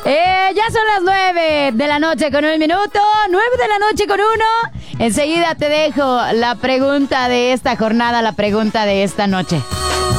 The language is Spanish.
Ya son las 9 de la noche con 1 minuto. 9 de la noche con 1. Enseguida te dejo la pregunta de esta jornada, la pregunta de esta noche.